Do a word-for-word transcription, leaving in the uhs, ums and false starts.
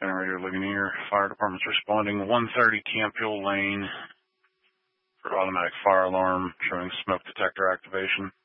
Generator Ligonier. Fire department's responding. one thirty Campbell Lane for automatic fire alarm showing smoke detector activation.